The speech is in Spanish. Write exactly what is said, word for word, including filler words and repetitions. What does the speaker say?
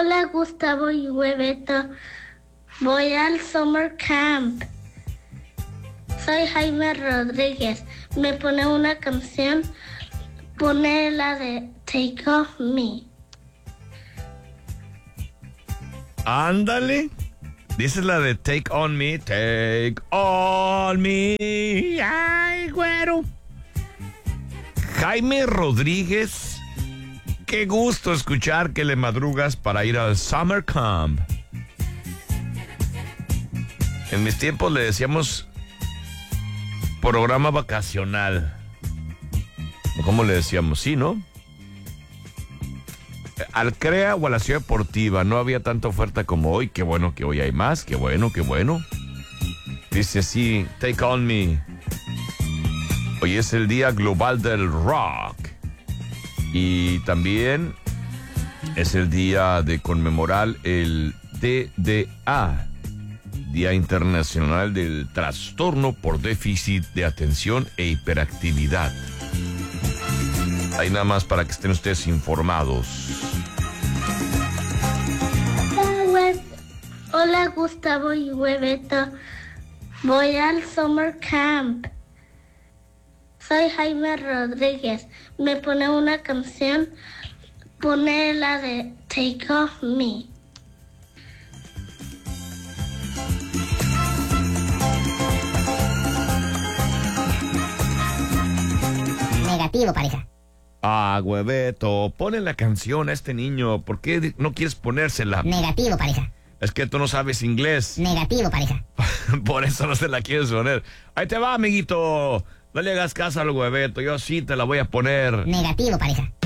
Hola, Gustavo y Hueveto. Voy al summer camp. Soy Jaime Rodríguez. Me pone una canción. Pone la de Take Off Me. Ándale. Dices la de Take On Me. Take On Me. Ay, güero. Jaime Rodríguez. Qué gusto escuchar que le madrugas para ir al summer camp. En mis tiempos le decíamos programa vacacional. ¿Cómo le decíamos? Sí, ¿no? Al CREA o a la Ciudad Deportiva no había tanta oferta como hoy. Qué bueno que hoy hay más. Qué bueno, qué bueno. Dice así, Take On Me. Hoy es el Día Global del Rock. Y también es el día de conmemorar el D D A, Día Internacional del Trastorno por Déficit de Atención e Hiperactividad. Ahí nada más para que estén ustedes informados. Hola, Gustavo y Hueveto. Voy al summer camp. Soy Jaime Rodríguez. Me pone una canción. Pone la de Take Off Me. Negativo, pareja. Ah, Hueveto, ponle la canción a este niño. ¿Por qué no quieres ponérsela? Negativo, pareja. Es que tú no sabes inglés. Negativo, pareja. Por eso no se la quieres poner. Ahí te va, amiguito. No le hagas caso al Hueveto. Yo sí te la voy a poner. Negativo, pareja.